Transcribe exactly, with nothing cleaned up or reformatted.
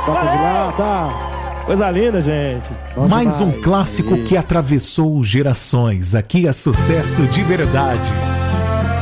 Toca de lá, tá. Coisa linda, gente. Bom Mais um demais. clássico Aí. que atravessou gerações. Aqui é sucesso de verdade.